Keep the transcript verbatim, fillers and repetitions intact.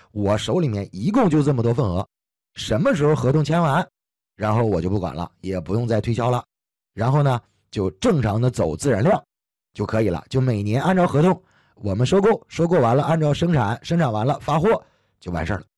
我手里面一共就这么多份额，什么时候合同签完，然后我就不管了，也不用再推销了，然后呢就正常的走自然量就可以了，就每年按照合同我们收购，收购完了按照生产，生产完了发货就完事儿了。